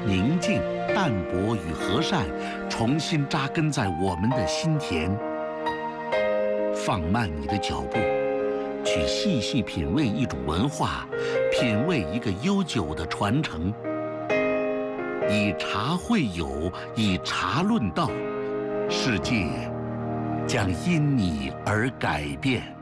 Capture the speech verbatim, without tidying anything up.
宁静、淡泊与和善重新扎根在我们的心田。放慢你的脚步，去细细品味一种文化，品味一个悠久的传承。以茶会友，以茶论道，世界将因你而改变。